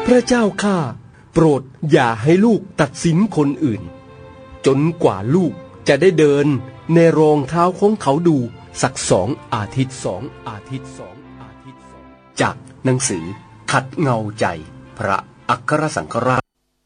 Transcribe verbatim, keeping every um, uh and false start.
พระเจ้าข้าโปรดอย่าให้ลูกตัดสินคนอื่นจนกว่าลูกจะได้เดินในรองเท้าของเขาดูสักสองอาทิตย์สองอาทิตย์สองอาทิตย์สองจากหนังสือขัดเงาใจพระอัครสังฆราช